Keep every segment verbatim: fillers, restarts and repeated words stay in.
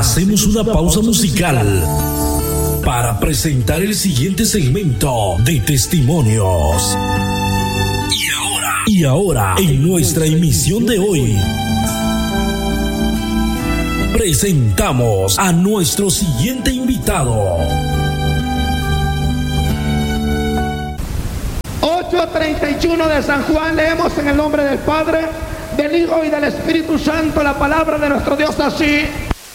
Hacemos una pausa musical para presentar el siguiente segmento de testimonios. Y ahora, y ahora, en nuestra emisión de hoy, presentamos a nuestro siguiente invitado. ocho treinta y uno de San Juan, leemos en el nombre del Padre, del Hijo y del Espíritu Santo la palabra de nuestro Dios así.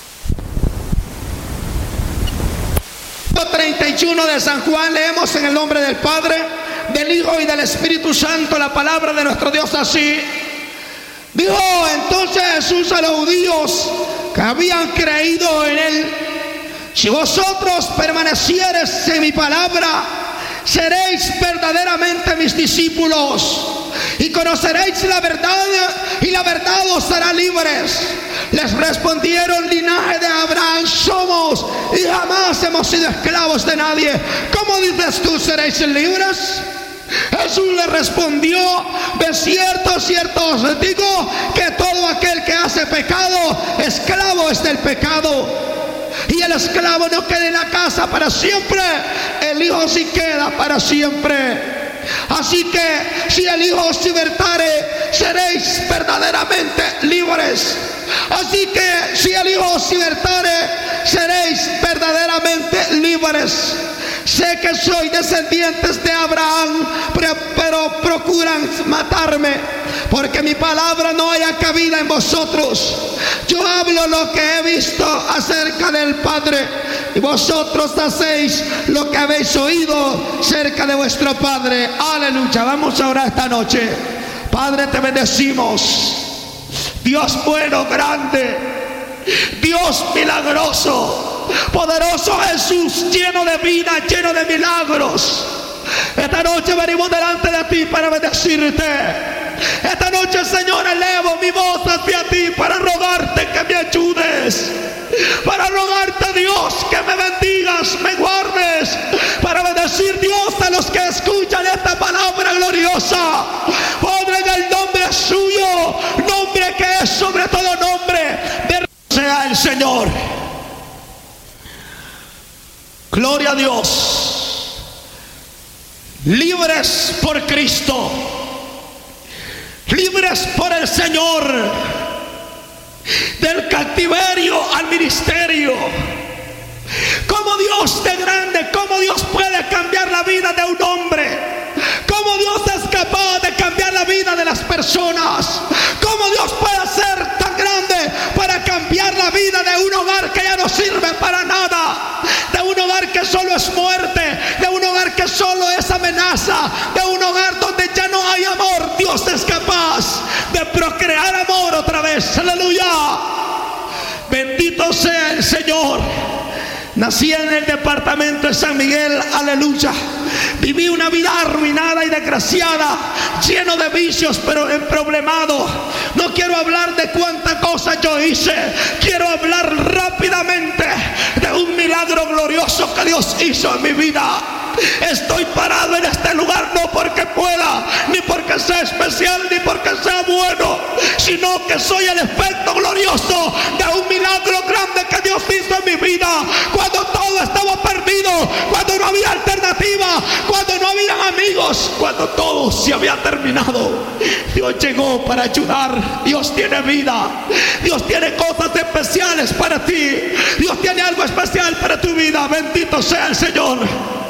ocho treinta y uno de San Juan, leemos en el nombre del Padre, del Hijo y del Espíritu Santo la palabra de nuestro Dios así. Dijo entonces Jesús a los judíos que habían creído en él: si vosotros permaneciereis en mi palabra, seréis verdaderamente mis discípulos y conoceréis la verdad, y la verdad os hará libres. Les respondieron: linaje de Abraham somos y jamás hemos sido esclavos de nadie. ¿Cómo dices tú seréis libres? Jesús le respondió: de cierto, cierto os digo que todo aquel que hace pecado, esclavo es del pecado. Y el esclavo no queda en la casa para siempre, el Hijo sí queda para siempre. Así que si el Hijo os libertare, seréis verdaderamente libres. Así que si el Hijo os libertare, seréis verdaderamente libres. Sé que soy descendientes de Abraham, pero, pero procuran matarme, porque mi palabra no haya cabida en vosotros. Yo hablo lo que he visto acerca del Padre, y vosotros hacéis lo que habéis oído cerca de vuestro Padre. Aleluya. Vamos a orar esta noche. Padre, te bendecimos. Dios bueno, grande, Dios milagroso, poderoso Jesús, lleno de vida, lleno de milagros. Esta noche venimos delante de ti para bendecirte. Esta noche, Señor, elevo mi voz hacia ti para rogarte que me ayudes, para rogarte, Dios, que me bendigas, me guardes, para bendecir, Dios, a los que escuchan esta palabra gloriosa. Padre, en el nombre suyo, nombre que es sobre todo nombre, sea el Señor. Gloria a Dios. Libres por Cristo, libres por el Señor, del cautiverio al ministerio. Como Dios de grande, como Dios puede cambiar la vida de un hombre, como Dios es capaz de cambiar la vida de las personas, como Dios puede ser tan grande para cambiar la vida de un hogar que ya no sirve para nada, de un hogar que solo es muerte, de un hogar que solo es amenaza, de un hogar donde ya no hay amor. Dios es capaz de procrear amor otra vez. Aleluya. Bendito sea el Señor. Nací en el departamento de San Miguel, aleluya. Viví una vida arruinada y desgraciada, lleno de vicios, pero emproblemado. No quiero hablar de cuántas cosas yo hice. Quiero hablar rápidamente de un milagro glorioso que Dios hizo en mi vida. Estoy parado en este lugar no porque pueda, ni porque sea especial, ni porque sea bueno, sino que soy el efecto glorioso de un milagro grande que Dios hizo en mi vida. Cuando todo estaba perdido, cuando no había alternativa, cuando no había amigos, cuando todo se había terminado, Dios llegó para ayudar. Dios tiene vida, Dios tiene cosas especiales para ti, Dios tiene algo especial para tu vida. Bendito sea el Señor.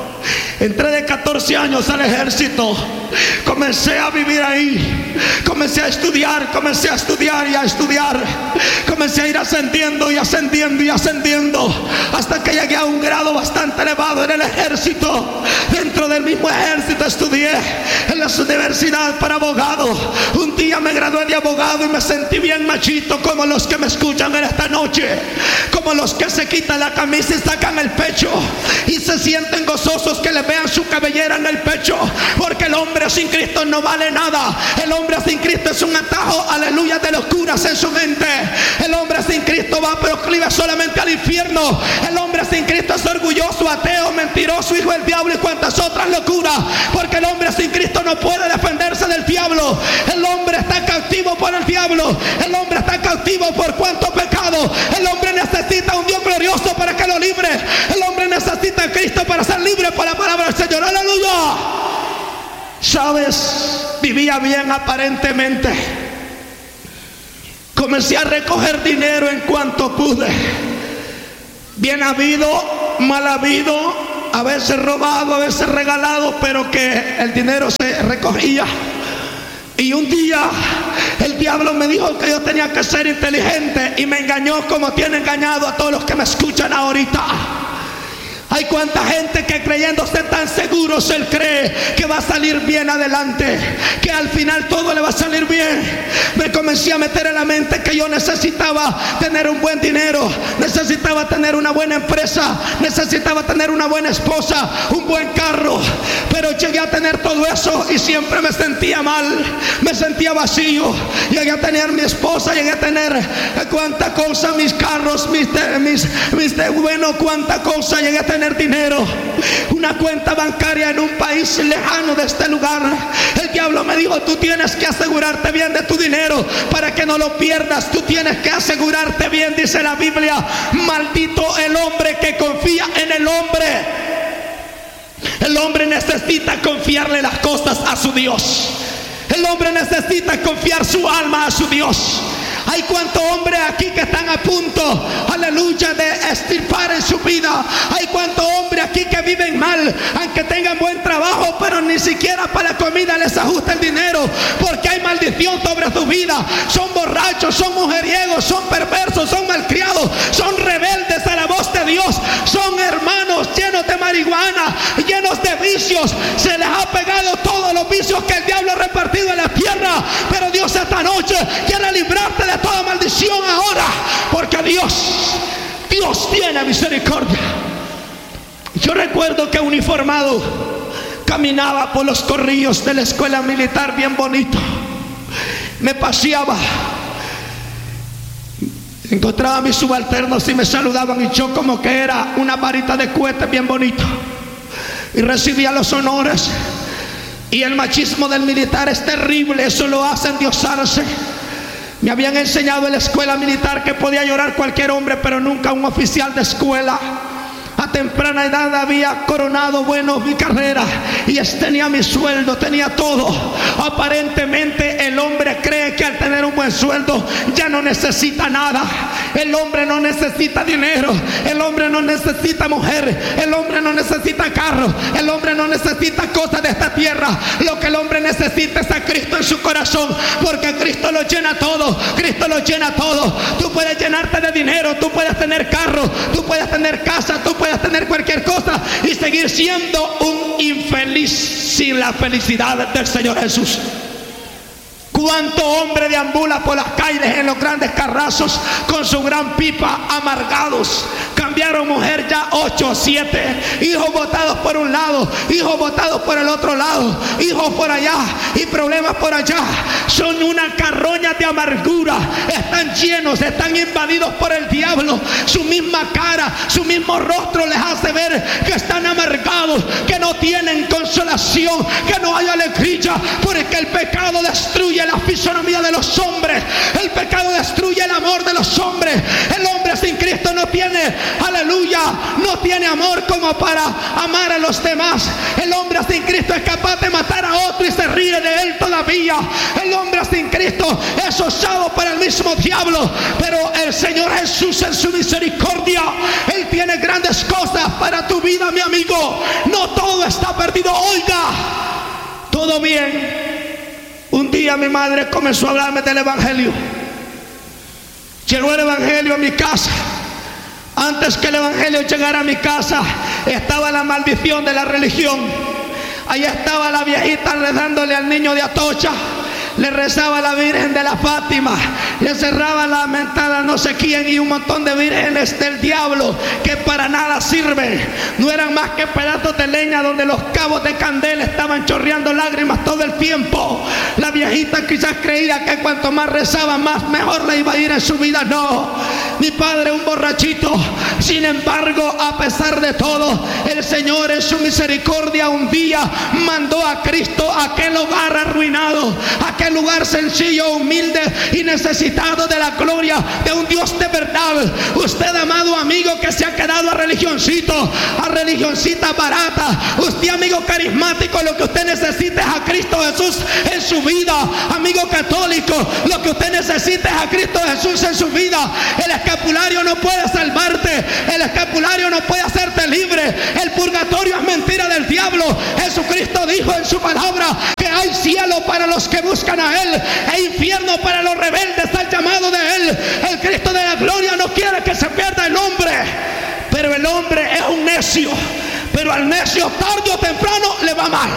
Entré de catorce años al ejército, comencé a vivir ahí, comencé a estudiar, comencé a estudiar y a estudiar, comencé a ir ascendiendo y ascendiendo y ascendiendo, hasta que llegué a un grado bastante elevado en el ejército. Dentro del mismo ejército estudié en la universidad para abogado. Un día me gradué de abogado y me sentí bien machito, como los que me escuchan en esta noche, como los que se quitan la camisa y sacan el pecho y se sienten gozosos que les vean su cabellera en el pecho, porque el hombre sin Cristo no vale nada. El hombre sin Cristo es un atajo, aleluya, de locuras en su mente. El hombre sin Cristo va proclive solamente al infierno. El hombre sin Cristo es orgulloso, ateo, mentiroso, hijo del diablo y cuantas otras locuras, porque el hombre sin Cristo no puede defenderse del diablo. El hombre está cautivo por el diablo, el hombre está cautivo por cuánto pecado. El hombre necesita un Dios sabes, vivía bien aparentemente. Comencé a recoger dinero en cuanto pude. Bien habido, mal habido, a veces robado, a veces regalado, pero que el dinero se recogía. Y un día el diablo me dijo que yo tenía que ser inteligente y me engañó como tiene engañado a todos los que me escuchan ahorita. Hay cuánta gente que creyéndose tan seguros, él cree que va a salir bien adelante, que al final todo le va a salir bien. Me comencé a meter en la mente que yo necesitaba tener un buen dinero, necesitaba tener una buena empresa, necesitaba tener una buena esposa, un buen carro. Pero llegué a tener todo eso y siempre me sentía mal, me sentía vacío. Llegué a tener mi esposa, llegué a tener cuánta cosa, mis carros, mis, mis, mis bueno, cuánta cosa, llegué a tener dinero, una cuenta bancaria en un país lejano de este lugar. El diablo me dijo: tú tienes que asegurarte bien de tu dinero para que no lo pierdas. Tú tienes que asegurarte bien, dice la Biblia. Maldito el hombre que confía en el hombre. El hombre necesita confiarle las cosas a su Dios. El hombre necesita confiar su alma a su Dios. Hay cuántos hombres aquí que están a punto, aleluya, de extirpar en su vida. Hay cuántos hombres aquí que viven mal, aunque tengan buen trabajo, pero ni siquiera para la comida les ajusta el dinero, porque hay maldición sobre su vida. Son borrachos, son mujeriegos, son perversos, son malcriados, son rebeldes a la voz de Dios. Son hermanos llenos de marihuana, llenos de vicios. Se les ha pegado todos los vicios que el diablo ha repartido en la tierra. Pero Dios esta noche quiere librarte de toda maldición ahora, porque Dios, Dios tiene misericordia. Yo recuerdo que uniformado caminaba por los corrillos de la escuela militar bien bonito. Me paseaba, encontraba a mis subalternos y me saludaban, y yo como que era una varita de cohete bien bonito, y recibía los honores. Y el machismo del militar es terrible, eso lo hace endiosarse. Me habían enseñado en la escuela militar que podía llorar cualquier hombre, pero nunca un oficial de escuela. A temprana edad había coronado, bueno, mi carrera, y tenía mi sueldo, tenía todo. Aparentemente el hombre cree que al tener un buen sueldo ya no necesita nada. El hombre no necesita dinero, el hombre no necesita mujer, el hombre no necesita carro, el hombre no necesita cosas de esta tierra. Lo que el hombre necesita es a Cristo en su corazón, porque Cristo lo llena todo, Cristo lo llena todo. Tú puedes llenarte de dinero, tú puedes tener carro, tú puedes tener casa, tú puedes tener cualquier cosa y seguir siendo un infeliz sin la felicidad del Señor Jesús. Cuánto hombre deambula por las calles en los grandes carrazos con su gran pipa, amargados. Cambiaron mujer ya ocho o siete. Hijos botados por un lado, hijos botados por el otro lado, hijos por allá y problemas por allá. Son una carroña de amargura. Están llenos, están invadidos por el diablo. Su misma cara, su mismo rostro les hace ver que están amargados, que no tienen consolación, que no hay alegría, porque el pecado destruye la fisonomía de los hombres. El pecado destruye el amor de los hombres. El hombre sin Cristo no tiene, aleluya, no tiene amor como para amar a los demás. El hombre sin Cristo es capaz de matar a otro y se ríe de él todavía. El hombre sin Cristo es osado por el mismo diablo. Pero el Señor Jesús, en su misericordia, Él tiene grandes cosas para tu vida, mi amigo. No todo está perdido. Oiga, todo bien. Un día mi madre comenzó a hablarme del evangelio. Llegó el evangelio a mi casa. Antes que el evangelio llegara a mi casa, estaba la maldición de la religión. Ahí estaba la viejita rezándole al niño de Atocha. Le rezaba a la Virgen de la Fátima, le cerraba la mentada no sé quién, y un montón de vírgenes del diablo que para nada sirven. No eran más que pedazos de leña donde los cabos de candela estaban chorreando lágrimas todo el tiempo. La viejita quizás creía que cuanto más rezaba, más mejor le iba a ir en su vida. No, mi padre un borrachito. Sin embargo, a pesar de todo, el Señor en su misericordia un día mandó a Cristo a aquel hogar arruinado, a aquel aquel lugar sencillo, humilde y necesitado de la gloria de un Dios de verdad. Usted, amado amigo, que se ha quedado a religioncito, a religioncita barata, usted, amigo carismático, lo que usted necesita es a Cristo Jesús en su vida. Amigo católico, lo que usted necesita es a Cristo Jesús en su vida. El escapulario no puede salvarte, el escapulario no puede hacerte libre. El purgatorio es mentira del diablo. Jesucristo dijo en su palabra que hay cielo para los que buscan a Él e infierno para los rebeldes al llamado de Él. El Cristo de la gloria no quiere que se pierda el hombre, pero el hombre es un necio, pero al necio tarde o temprano le va mal.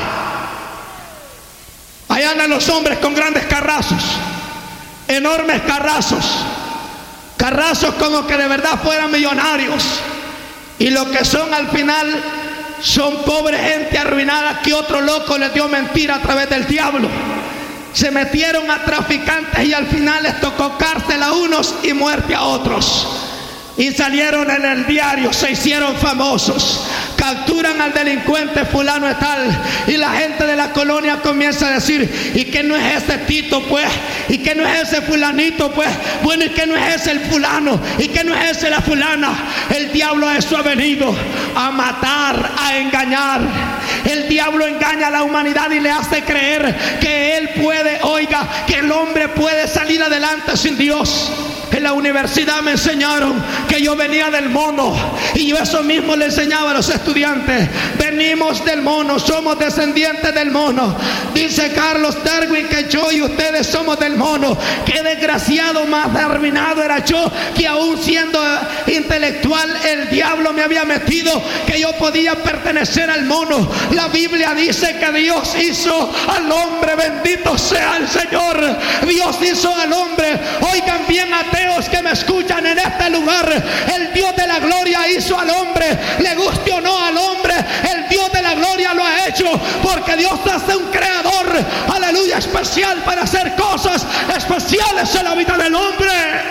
Allá andan los hombres con grandes carrazos, enormes carrazos, carrazos como que de verdad fueran millonarios, y lo que son al final son pobre gente arruinada que otro loco les dio mentira a través del diablo. Se metieron a traficantes y al final les tocó cárcel a unos y muerte a otros. Y salieron en el diario, se hicieron famosos. Capturan al delincuente fulano y tal, y la gente de la colonia comienza a decir: ¿y qué no es ese Tito pues? ¿Y qué no es ese fulanito pues? Bueno, ¿y qué no es ese el fulano? ¿Y qué no es ese la fulana? El diablo a eso ha venido, a matar, a engañar. El diablo engaña a la humanidad y le hace creer que él puede, oiga, que el hombre puede salir adelante sin Dios. En la universidad me enseñaron que yo venía del mono, y yo eso mismo le enseñaba a los estudiantes. Venimos del mono, somos descendientes del mono. Dice Carlos Darwin que yo y ustedes somos del mono. Qué desgraciado, más arruinado era yo, que aún siendo intelectual el diablo me había metido que yo podía pertenecer al mono. La Biblia dice que Dios hizo al hombre, bendito sea el Señor. Dios hizo al hombre. Oigan bien, ateos que me escuchan en este lugar, el Dios de la gloria hizo al hombre. Le guste o no al hombre, el Dios de la gloria lo ha hecho, porque Dios hace un creador, aleluya, especial para hacer cosas especiales en la vida del hombre,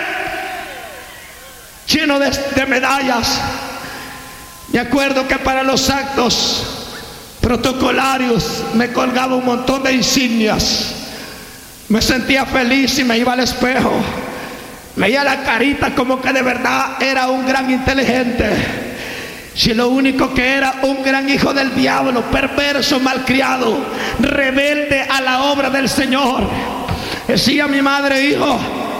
lleno de, de medallas. Me acuerdo que para los actos protocolarios me colgaba un montón de insignias. Me sentía feliz y me iba al espejo. Veía la carita como que de verdad era un gran inteligente. Si lo único que era un gran hijo del diablo, perverso, malcriado, rebelde a la obra del Señor. Decía mi madre: hijo,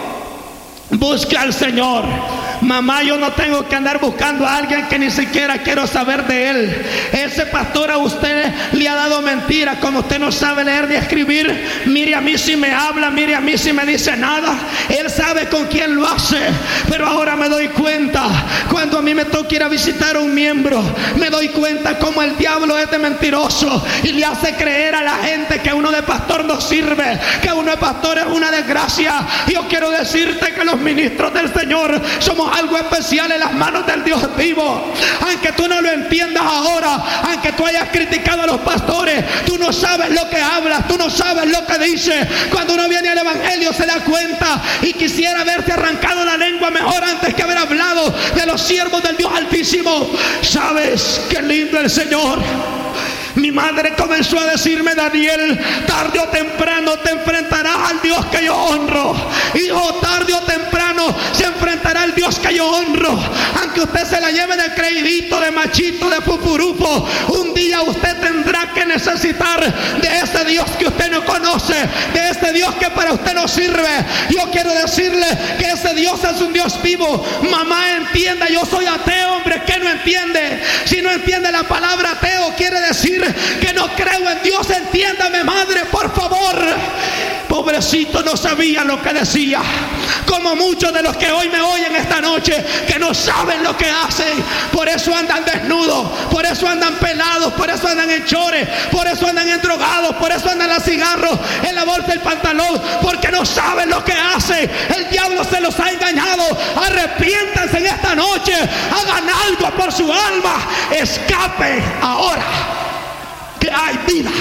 busque al Señor. Mamá, yo no tengo que andar buscando a alguien que ni siquiera quiero saber de él. Ese pastor a usted le ha dado mentira, como usted no sabe leer ni escribir. Mire a mí si me habla, mire a mí si me dice nada. Él sabe con quién lo hace. Pero ahora me doy cuenta, cuando a mí me toca ir a visitar a un miembro, me doy cuenta como el diablo es de mentiroso y le hace creer a la gente que uno de pastor no sirve, que uno de pastor es una desgracia. Yo quiero decirte que los ministros del Señor somos algo especial en las manos del Dios vivo. Aunque tú no lo entiendas ahora, aunque tú hayas criticado a los pastores, tú no sabes lo que hablas, tú no sabes lo que dices. Cuando uno viene al evangelio se da cuenta, y quisiera haberte arrancado la lengua mejor antes que haber hablado de los siervos del Dios Altísimo. ¿Sabes qué lindo el Señor? Mi madre comenzó a decirme: Daniel, tarde o temprano te enfrentarás al Dios que yo honro. Hijo, tarde o temprano se enfrentará al Dios que yo honro. Aunque usted se la lleve de creidito, de machito, de pupurupo, un día usted tendrá que necesitar de ese Dios que usted no conoce, de ese Dios que para usted no sirve. Yo quiero decirle que ese Dios es un Dios vivo. Mamá, entienda, yo soy ateo, hombre. ¿Qué no entiende? Si no entiende la palabra ateo, quiere decir que no creo en Dios. Entiéndame, madre, por favor. Pobrecito, no sabía lo que decía. Como muchos de los que hoy me oyen esta noche, que no saben lo que hacen. Por eso andan desnudos, por eso andan pelados, por eso andan en chores, por eso andan en drogados, por eso andan los cigarros en la bolsa del pantalón, porque no saben lo que hacen. El diablo se los ha engañado. Arrepiéntanse en esta noche, hagan algo por su alma, escapen ahora que hay vida.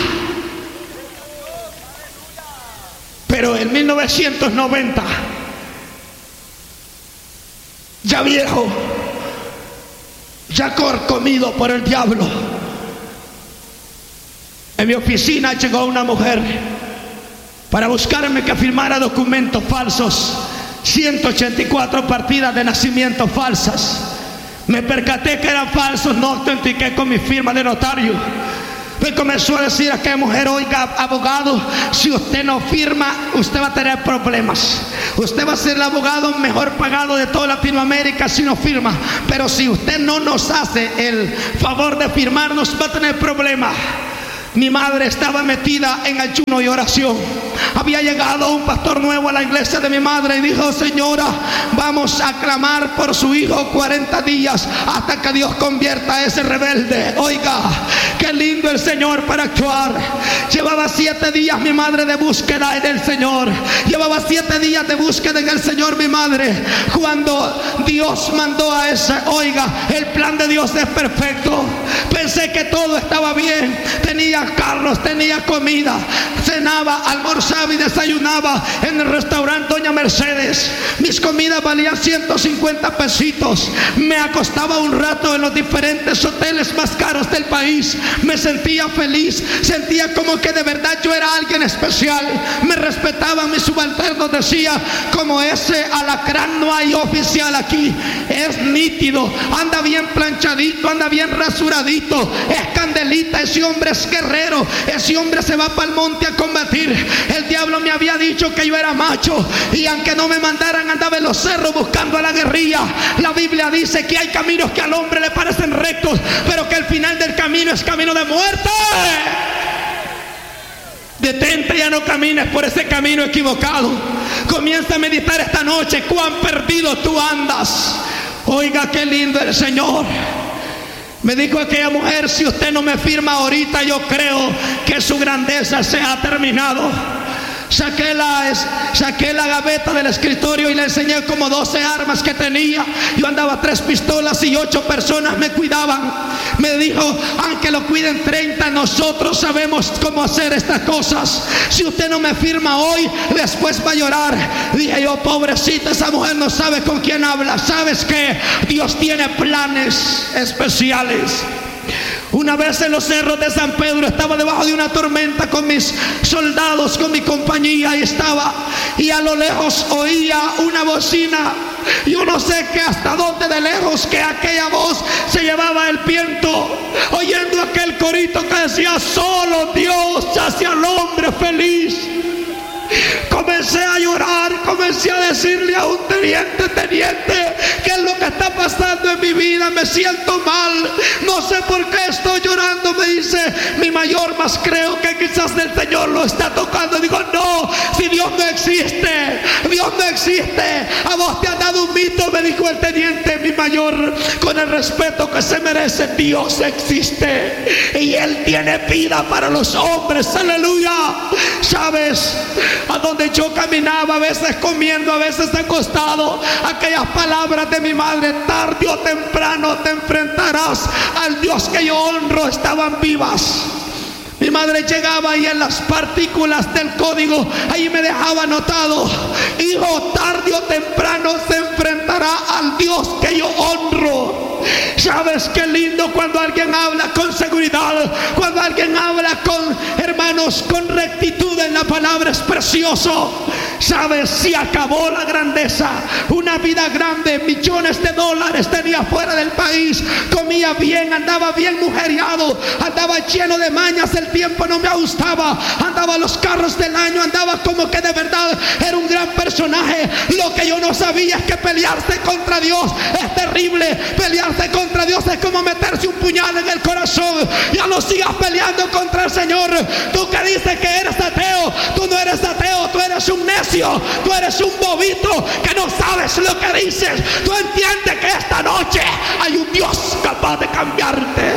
Pero en mil novecientos noventa, ya viejo, ya corcomido por el diablo, en mi oficina llegó una mujer para buscarme que firmara documentos falsos, ciento ochenta y cuatro partidas de nacimiento falsas. Me percaté que eran falsos, no autentiqué con mi firma de notario. Me comenzó a decir a aquella mujer: oiga, abogado, si usted no firma, usted va a tener problemas. Usted va a ser el abogado mejor pagado de toda Latinoamérica si no firma. Pero si usted no nos hace el favor de firmarnos, va a tener problemas. Mi madre estaba metida en ayuno y oración. Había llegado un pastor nuevo a la iglesia de mi madre y dijo: señora, vamos a clamar por su hijo cuarenta días hasta que Dios convierta a ese rebelde. Oiga, qué lindo el Señor para actuar. Llevaba siete días mi madre de búsqueda en el Señor. Llevaba siete días de búsqueda en el Señor mi madre. Cuando Dios mandó a ese, oiga, el plan de Dios es perfecto. Pensé que todo estaba bien. Tenía carros, tenía comida, cenaba, almorzaba y desayunaba en el restaurante Doña Mercedes. Mis comidas valían ciento cincuenta pesitos. Me acostaba un rato en los diferentes hoteles más caros del país. Me sentía feliz, sentía como que de verdad yo era alguien especial. Me respetaban mis subalternos, decía: como ese alacrán no hay oficial aquí. Es nítido, anda bien planchadito, anda bien rasuradito, es candelita, ese hombre es guerrero. Ese hombre se va para el monte a combatir. El diablo me había dicho que yo era macho, y aunque no me mandaran, andaba en los cerros buscando a la guerrilla. La Biblia dice que hay caminos que al hombre le parecen rectos, pero que el final del camino es camino de muerte. Detente, ya no camines por ese camino equivocado. Comienza a meditar esta noche cuán perdido tú andas. Oiga, qué lindo el Señor. Me dijo aquella mujer: si usted no me firma ahorita, yo creo que su grandeza se ha terminado. Saqué la, saqué la gaveta del escritorio y le enseñé como doce armas que tenía. Yo andaba tres pistolas y ocho personas me cuidaban. Me dijo: aunque lo cuiden treinta, nosotros sabemos cómo hacer estas cosas. Si usted no me firma hoy, después va a llorar. Dije yo: pobrecita, esa mujer no sabe con quién habla. ¿Sabes qué? Dios tiene planes especiales. Una vez en los cerros de San Pedro estaba debajo de una tormenta con mis soldados, con mi compañía, y estaba, y a lo lejos oía una bocina. Yo no sé que hasta dónde de lejos que aquella voz se llevaba el viento, oyendo aquel corito que decía: solo Dios hace al hombre feliz. Comencé a llorar, comencé a decirle a un teniente: teniente, ¿qué es lo que está pasando en mi vida? Me siento mal, no sé por qué estoy llorando. Me dice: mi mayor, más creo que quizás el Señor lo está tocando. Digo: no, si Dios no existe, Dios no existe, a vos te han dado un mito. Me dijo el teniente: mi mayor, con el respeto que se merece, Dios existe y Él tiene vida para los hombres. Aleluya. ¿Sabes? A donde yo caminaba, a veces comiendo, a veces acostado, aquellas palabras de mi madre: tarde o temprano te enfrentarás al Dios que yo honro, estaban vivas. Mi madre llegaba y en las partículas del código ahí me dejaba anotado: hijo, tarde o temprano se enfrentará al Dios que yo honro. ¿Sabes qué lindo cuando alguien habla con seguridad? Cuando alguien habla con, hermanos, con rectitud en la palabra, es precioso. ¿Sabes? Si acabó la grandeza, una vida grande, millones de dólares tenía fuera del país, comía bien, andaba bien mujeriado, andaba lleno de mañas, el tiempo no me ajustaba, andaba los carros del año, andaba como que de verdad era un gran personaje. Lo que yo no sabía es que pelearse contra Dios es terrible. Pelearse contra Dios es como meterse un puñal en el corazón. Ya no sigas peleando contra el Señor. Tú que dices que eres ateo, tú no eres ateo, tú eres un necio, tú eres un bobito que no sabes lo que dices. Tú entiendes que esta noche hay un Dios capaz de cambiarte.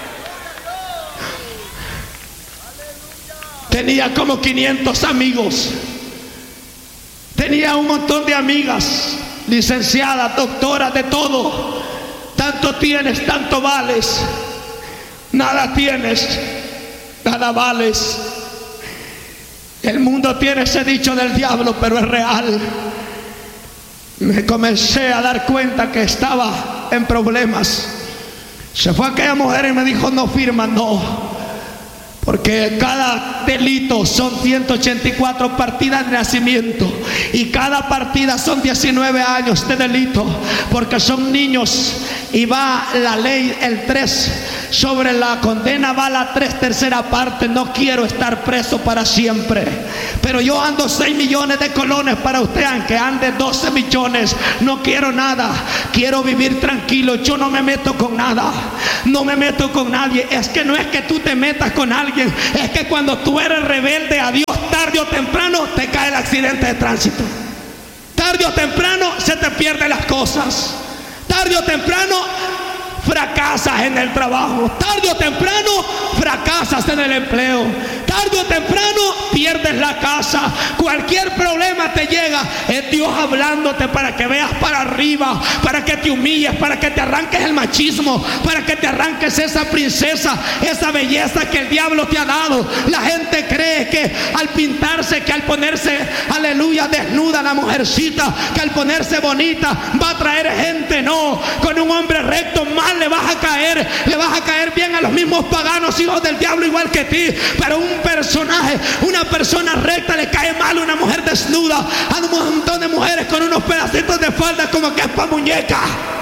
Tenía como quinientos amigos, tenía un montón de amigas, licenciadas, doctoras, de todo. Tanto tienes, tanto vales. Nada tienes, nada vales. El mundo tiene ese dicho del diablo, pero es real. Me comencé a dar cuenta que estaba en problemas. Se fue aquella mujer y me dijo: no firma, no. Porque cada delito son ciento ochenta y cuatro partidas de nacimiento, y cada partida son diecinueve años de delito, porque son niños. Y va la ley, el tres, sobre la condena va la tres tercera parte. No quiero estar preso para siempre, pero yo ando seis millones de colones para usted, aunque ande doce millones. No quiero nada, quiero vivir tranquilo. Yo no me meto con nada, no me meto con nadie. Es que no es que tú te metas con alguien, es que cuando tú eres rebelde a Dios, tarde o temprano te cae el accidente de tránsito. Tarde o temprano se te pierden las cosas. Tarde o temprano fracasas en el trabajo. Tarde o temprano fracasas en el empleo. Tarde o temprano pierdes la casa. Cualquier problema te llega. Es Dios hablándote para que veas para arriba, para que te humilles, para que te arranques el machismo, para que te arranques esa princesa, esa belleza que el diablo te ha dado. La gente cree que al pintarse, que al ponerse, aleluya, desnuda la mujercita, que al ponerse bonita va a traer gente. No, con un hombre recto mal le vas a caer, le vas a caer bien a los mismos paganos, hijos del diablo, igual que ti. Pero un personaje, una persona recta, le cae mal una mujer desnuda, a un montón de mujeres con unos pedacitos de falda como que es pa' muñeca,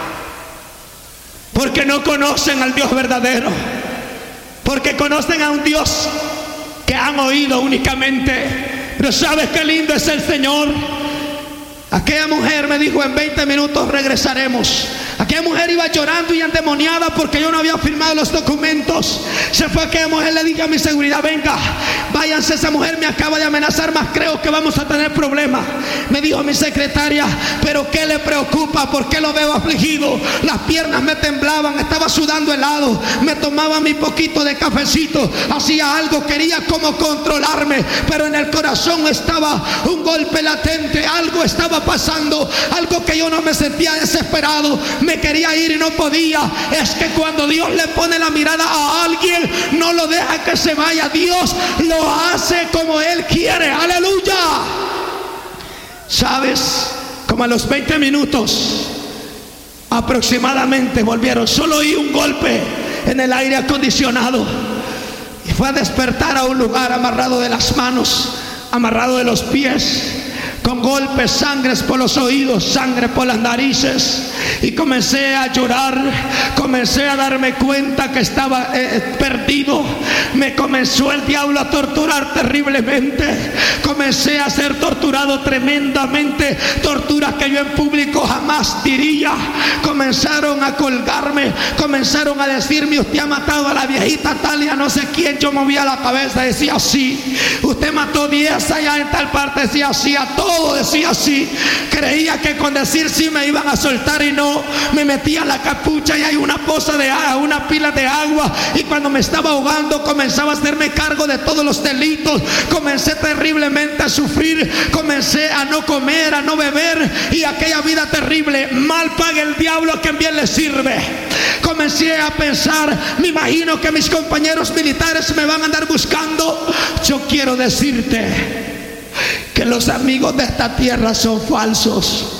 porque no conocen al Dios verdadero, porque conocen a un Dios que han oído únicamente. Pero ¿sabes qué lindo es el Señor? Aquella mujer me dijo: en veinte minutos regresaremos. Aquella mujer iba llorando y endemoniada porque yo no había firmado los documentos. Se fue aquella mujer, le dije a mi seguridad: venga, váyanse, esa mujer me acaba de amenazar, más creo que vamos a tener problemas. Me dijo mi secretaria: pero ¿qué le preocupa? ¿Por qué lo veo afligido? Las piernas me temblaban, estaba sudando helado, me tomaba mi poquito de cafecito, hacía algo, quería como controlarme, pero en el corazón estaba un golpe latente, algo estaba pasando, algo que yo no me sentía desesperado. Me quería ir y no podía. Es que cuando Dios le pone la mirada a alguien, no lo deja que se vaya. Dios lo hace como Él quiere. Aleluya. ¿Sabes? Como a los veinte minutos aproximadamente volvieron. Solo oí un golpe en el aire acondicionado y fue a despertar a un lugar amarrado de las manos, amarrado de los pies, con golpes, sangre por los oídos, sangre por las narices. Y comencé a llorar, comencé a darme cuenta que estaba eh, perdido. Me comenzó el diablo a torturar terriblemente. Comencé a ser torturado tremendamente, torturas que yo en público jamás diría. Comenzaron a colgarme, comenzaron a decirme: usted ha matado a la viejita Talia, no sé quién. Yo movía la cabeza, decía sí. Usted mató diez allá en tal parte, decía sí. A todo decía sí. Creía que con decir sí me iban a soltar, y no. Me metía la capucha y hay una poza de agua, una pila de agua, y cuando me estaba ahogando comenzaba a hacerme cargo de todos los delitos. Comencé terriblemente a sufrir, comencé a no comer, a no beber, y aquella vida terrible. Mal paga el diablo a quien bien le sirve. Comencé a pensar: me imagino que mis compañeros militares me van a andar buscando. Yo quiero decirte que los amigos de esta tierra son falsos.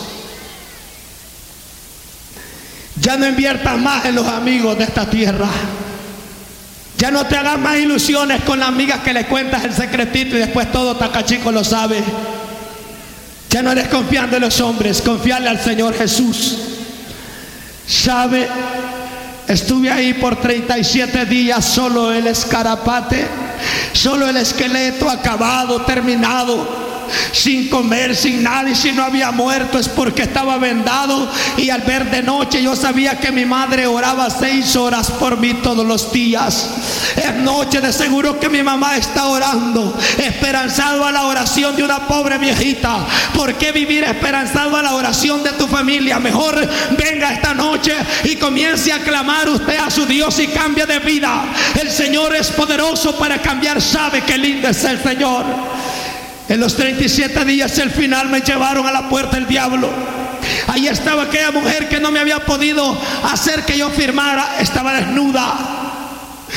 Ya no inviertas más en los amigos de esta tierra. Ya no te hagas más ilusiones con las amigas que le cuentas el secretito y después todo tacachico lo sabe. Ya no eres confiando en los hombres, confiarle al Señor Jesús. ¿Sabe? Estuve ahí por treinta y siete días, solo el escarapate, solo el esqueleto acabado, terminado, sin comer, sin nada. Y si no había muerto es porque estaba vendado. Y al ver de noche, yo sabía que mi madre oraba seis horas por mí todos los días. Es noche, de seguro que mi mamá está orando, esperanzado a la oración de una pobre viejita. ¿Por qué vivir esperanzado a la oración de tu familia? Mejor venga esta noche y comience a clamar usted a su Dios y cambie de vida. El Señor es poderoso para cambiar. Sabe qué lindo es el Señor. En los treinta y siete días, el final, me llevaron a la puerta del diablo. Ahí estaba aquella mujer que no me había podido hacer que yo firmara. Estaba desnuda.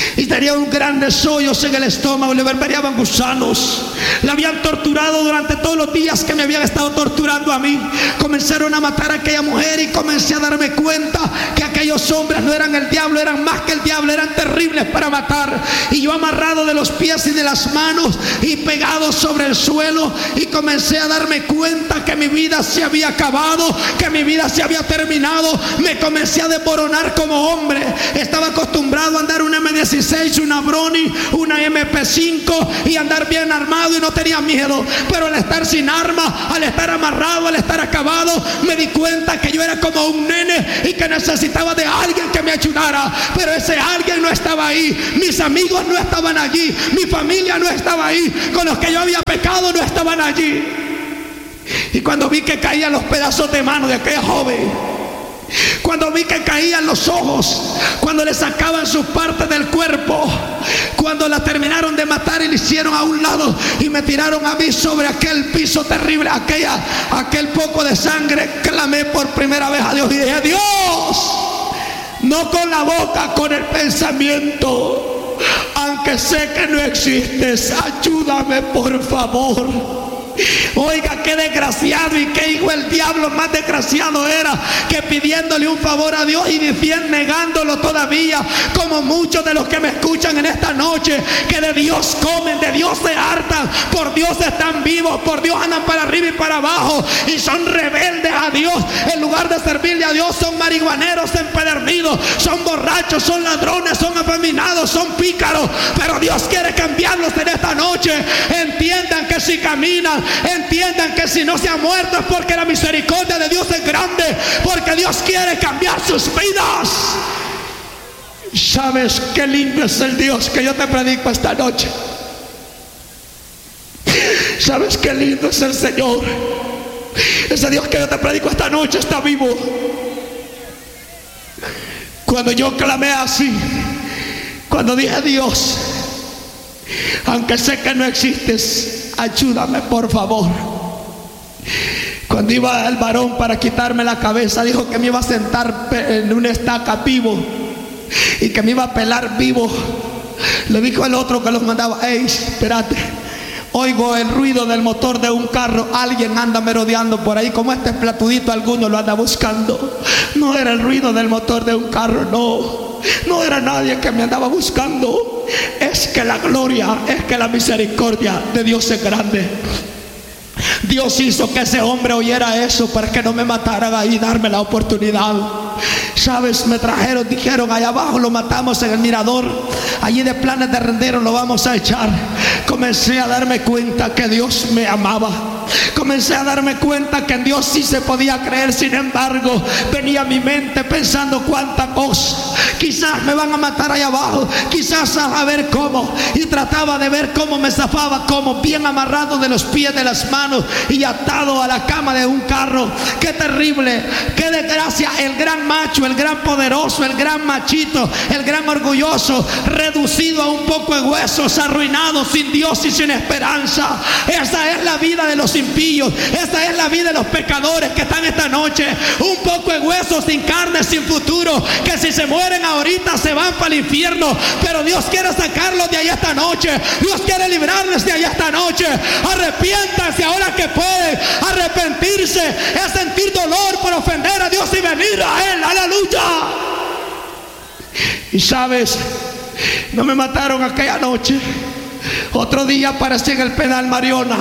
y tenía un grandes hoyos en el estómago, le verbereaban gusanos. La habían torturado durante todos los días que me habían estado torturando a mí. Comenzaron a matar a aquella mujer y comencé a darme cuenta que aquellos hombres no eran el diablo, eran más que el diablo, eran terribles para matar. Y yo amarrado de los pies y de las manos y pegado sobre el suelo, y comencé a darme cuenta que mi vida se había acabado, que mi vida se había terminado. Me comencé a desmoronar como hombre. Estaba acostumbrado a andar una eme dieciséis, una Brownie, una eme pe cinco y andar bien armado y no tenía miedo. Pero al estar sin arma, al estar amarrado, al estar acabado, me di cuenta que yo era como un nene y que necesitaba de alguien que me ayudara. Pero ese alguien no estaba ahí. Mis amigos no estaban allí. Mi familia no estaba ahí. Con los que yo había pecado no estaban allí. Y cuando vi que caían los pedazos de mano de aquella joven, cuando vi que caían los ojos, cuando le sacaban sus partes del cuerpo, cuando la terminaron de matar y le hicieron a un lado y me tiraron a mí sobre aquel piso terrible, aquella, aquel poco de sangre, clamé por primera vez a Dios y dije: Dios, no con la boca, con el pensamiento, aunque sé que no existes, ayúdame por favor. Oiga, qué desgraciado y qué hijo el diablo más desgraciado era, que pidiéndole un favor a Dios y diciendo, negándolo todavía, como muchos de los que me escuchan en esta noche, que de Dios comen, de Dios se hartan, por Dios están vivos, por Dios andan para arriba y para abajo y son rebeldes a Dios. En lugar de servirle a Dios, son marihuaneros empedernidos, son borrachos, son ladrones, son afeminados, son pícaros. Pero Dios quiere cambiarlos en esta noche. Entiendan que si caminan, entiendan que si no se han muerto es porque la misericordia de Dios es grande, porque Dios quiere cambiar sus vidas. ¿Sabes qué lindo es el Dios que yo te predico esta noche? ¿Sabes qué lindo es el Señor? Ese Dios que yo te predico esta noche está vivo. Cuando yo clamé así, cuando dije: Dios, aunque sé que no existes, ayúdame por favor. Cuando iba el varón para quitarme la cabeza, dijo que me iba a sentar en una estaca vivo y que me iba a pelar vivo. Le dijo el otro que los mandaba: hey, espérate, oigo el ruido del motor de un carro, alguien anda merodeando por ahí, como este platudito alguno lo anda buscando. No era el ruido del motor de un carro, no, no era nadie que me andaba buscando. Es que la gloria, es que la misericordia de Dios es grande. Dios hizo que ese hombre oyera eso para que no me mataran ahí y darme la oportunidad. Sabes, me trajeron, dijeron: allá abajo lo matamos en el mirador, allí de Planes de Rendero lo vamos a echar. Comencé a darme cuenta que Dios me amaba. Comencé a darme cuenta que en Dios sí se podía creer. Sin embargo, venía a mi mente pensando cuánta cosa. Quizás me van a matar allá abajo, quizás a ver cómo. Y trataba de ver cómo me zafaba, como bien amarrado de los pies, de las manos y atado a la cama de un carro. Qué terrible, qué desgracia. El gran macho, el gran poderoso, el gran machito, el gran orgulloso, reducido a un poco de huesos, arruinado, sin Dios y sin esperanza. Esa es la vida de los impíos, esa es la vida de los pecadores que están esta noche. Un poco de huesos, sin carne, sin futuro, que si se mueren ahorita se van para el infierno. Pero Dios quiere sacarlos de ahí esta noche. Dios quiere librarles de ahí esta noche. Arrepiéntanse ahora que pueden. Arrepentirse es sentir dolor por ofender a Dios y venir a Él. Aleluya. Y sabes, no me mataron aquella noche. Otro día aparecí en el penal Mariona.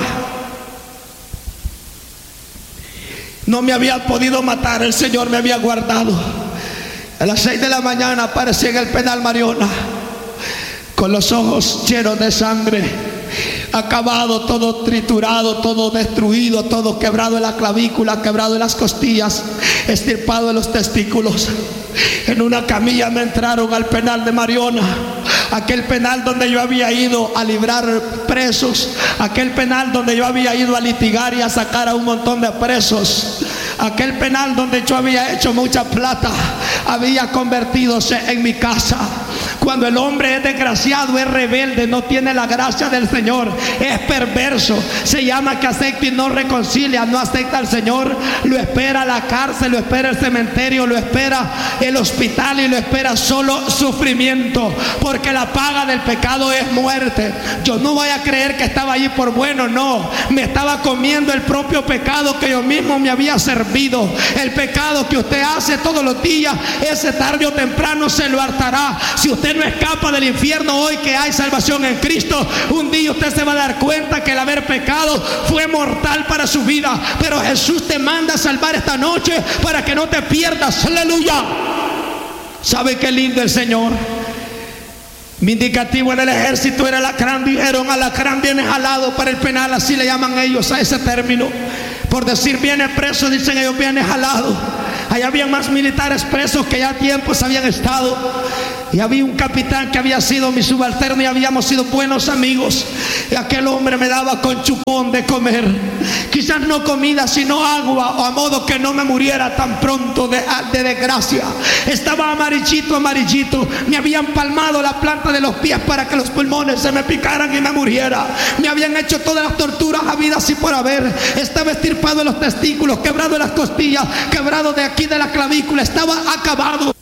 No me había podido matar, el Señor me había guardado. A las seis de la mañana aparecí en el penal Mariona, con los ojos llenos de sangre, acabado, todo triturado, todo destruido, todo quebrado en la clavícula, quebrado en las costillas, estirpado en los testículos. En una camilla me entraron al penal de Mariona, aquel penal donde yo había ido a librar presos, aquel penal donde yo había ido a litigar y a sacar a un montón de presos, aquel penal donde yo había hecho mucha plata, había convertido en mi casa. Cuando el hombre es desgraciado, es rebelde, no tiene la gracia del Señor, es perverso, se llama que acepta y no reconcilia, no acepta al Señor, lo espera la cárcel, lo espera el cementerio, lo espera el hospital y lo espera solo sufrimiento, porque la paga del pecado es muerte. Yo no voy a creer que estaba allí por bueno, no, me estaba comiendo el propio pecado que yo mismo me había servido. El pecado que usted hace todos los días, ese tarde o temprano se lo hartará. Si usted no escapa del infierno hoy que hay salvación en Cristo, un día usted se va a dar cuenta que el haber pecado fue mortal para su vida. Pero Jesús te manda a salvar esta noche para que no te pierdas. Aleluya. ¿Sabe qué lindo el Señor? Mi indicativo en el ejército era alacrán. Dijeron: alacrán viene jalado para el penal, así le llaman ellos a ese término. Por decir viene preso, dicen ellos viene jalado. Allá había más militares presos que ya tiempos habían estado. Y había un capitán que había sido mi subalterno y habíamos sido buenos amigos. Y aquel hombre me daba con chupón de comer. Quizás no comida, sino agua, o a modo que no me muriera tan pronto de, de desgracia. Estaba amarillito, amarillito. Me habían palmado la planta de los pies para que los pulmones se me picaran y me muriera. Me habían hecho todas las torturas habidas y por haber. Estaba estirpado en los testículos, quebrado en las costillas, quebrado de aquí de la clavícula. Estaba acabado.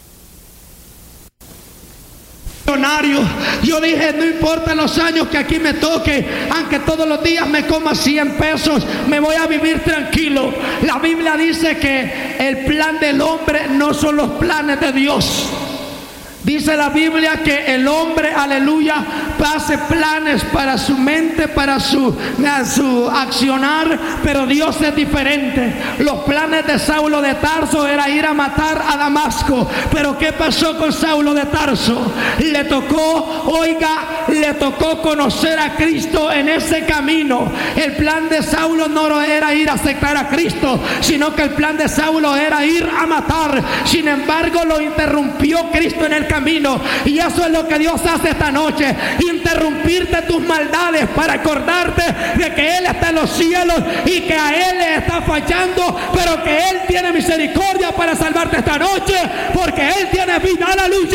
Yo dije: no importa los años que aquí me toque, aunque todos los días me coma cien pesos, me voy a vivir tranquilo. La Biblia dice que el plan del hombre no son los planes de Dios. Dice la Biblia que el hombre, aleluya, hace planes para su mente, para su, su accionar, pero Dios es diferente. Los planes de Saulo de Tarso era ir a matar a Damasco, pero ¿qué pasó con Saulo de Tarso? Le tocó, oiga, le tocó conocer a Cristo en ese camino. El plan de Saulo no era ir a aceptar a Cristo, sino que el plan de Saulo era ir a matar. Sin embargo, lo interrumpió Cristo en el camino, y eso es lo que Dios hace esta noche: interrumpirte tus maldades para acordarte de que Él está en los cielos y que a Él le está fallando, pero que Él tiene misericordia para salvarte esta noche, porque Él tiene vida. Aleluya.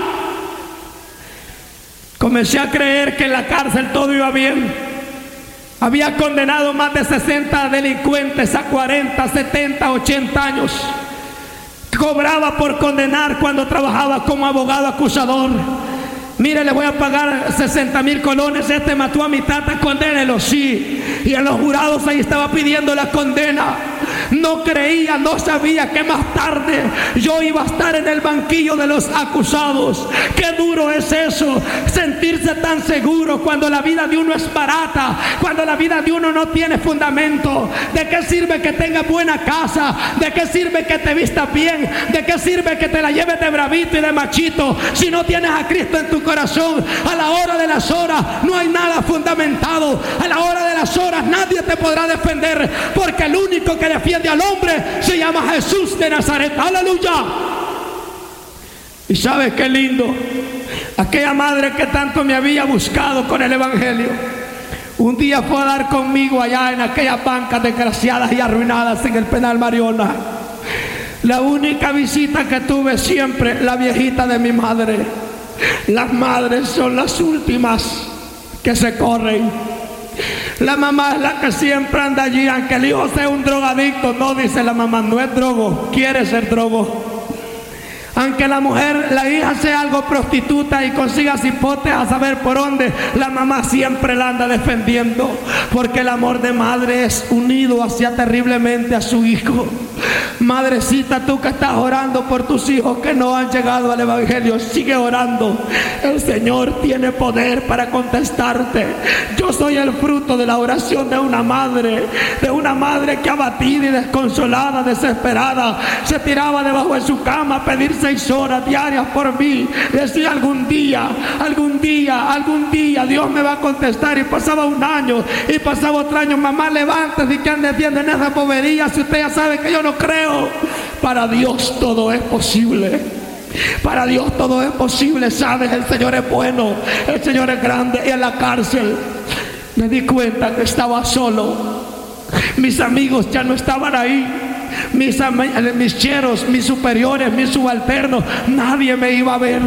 Comencé a creer que en la cárcel todo iba bien. Había condenado más de sesenta delincuentes a cuarenta, setenta, ochenta años. Cobraba por condenar cuando trabajaba como abogado acusador. Mire, le voy a pagar sesenta mil colones. Este mató a mi tata, condénelo, sí. Y en los jurados ahí estaba pidiendo la condena. No creía, no sabía que más tarde yo iba a estar en el banquillo de los acusados. Qué duro es eso, sentirse tan seguro cuando la vida de uno es barata, cuando la vida de uno no tiene fundamento. ¿De qué sirve que tengas buena casa? ¿De qué sirve que te vistas bien? ¿De qué sirve que te la lleves de bravito y de machito si no tienes a Cristo en tu corazón? A la hora de las horas no hay nada fundamentado. A la hora de las horas nadie te podrá defender, porque el único que defiende al hombre se llama Jesús de Nazaret. Aleluya. Y sabes qué lindo, aquella madre que tanto me había buscado con el evangelio, un día fue a dar conmigo allá en aquellas bancas desgraciadas y arruinadas en el penal Mariona. La única visita que tuve siempre, la viejita de mi madre. Las madres son las últimas que se corren. La mamá es la que siempre anda allí, aunque el hijo sea un drogadicto. No, dice la mamá, no es drogo, quiere ser drogo. Aunque la mujer, la hija sea algo prostituta y consiga cipotes a saber por dónde, la mamá siempre la anda defendiendo, porque el amor de madre es unido hacia terriblemente a su hijo. Madrecita, tú que estás orando por tus hijos que no han llegado al evangelio, sigue orando. El Señor tiene poder para contestarte. Yo soy el fruto de la oración de una madre, de una madre que abatida y desconsolada, desesperada, se tiraba debajo de su cama a pedir seis horas diarias por mí. Decía: algún día, algún día, algún día Dios me va a contestar. Y pasaba un año y pasaba otro año. Mamá, levántese, y que ande viendo en esa bobería, si usted ya sabe que yo no creo. Para Dios todo es posible. Para Dios todo es posible. Sabes, el Señor es bueno, el Señor es grande. Y en la cárcel me di cuenta que estaba solo. Mis amigos ya no estaban ahí. Mis, mis cheros, mis superiores, mis subalternos, nadie me iba a ver.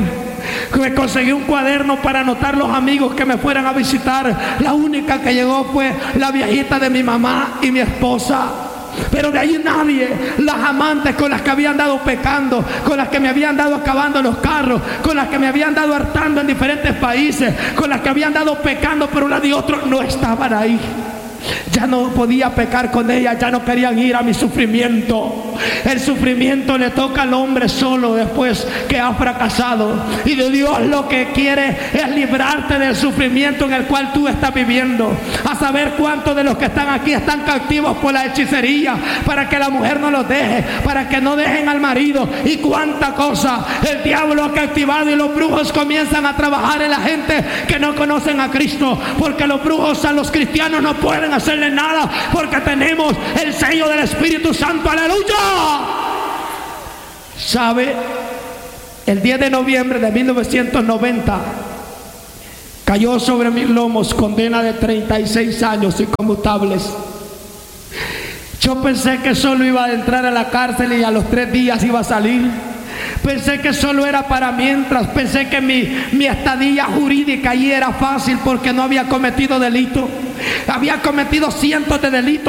Me conseguí un cuaderno para anotar los amigos que me fueran a visitar. La única que llegó fue la viejita de mi mamá y mi esposa. Pero de ahí nadie. Las amantes con las que habían dado pecando, con las que me habían dado acabando los carros, con las que me habían dado hartando en diferentes países, con las que habían dado pecando, pero las de otros no estaban ahí. Ya no podía pecar con ellas, ya no querían ir a mi sufrimiento. El sufrimiento le toca al hombre solo después que ha fracasado. Y de Dios lo que quiere es librarte del sufrimiento en el cual tú estás viviendo. A saber cuántos de los que están aquí están cautivos por la hechicería, para que la mujer no los deje, para que no dejen al marido, y cuánta cosa el diablo ha cautivado. Y los brujos comienzan a trabajar en la gente que no conocen a Cristo, porque los brujos a los cristianos no pueden hacerle nada, porque tenemos el sello del Espíritu Santo. ¡Aleluya! ¿Sabe? El diez de noviembre de mil novecientos noventa cayó sobre mis lomos condena de treinta y seis años inconmutables. Yo pensé que solo iba a entrar a la cárcel y a los tres días iba a salir. Pensé que solo era para mientras. Pensé que mi, mi estadía jurídica allí era fácil porque no había cometido delito. Había cometido cientos de delitos,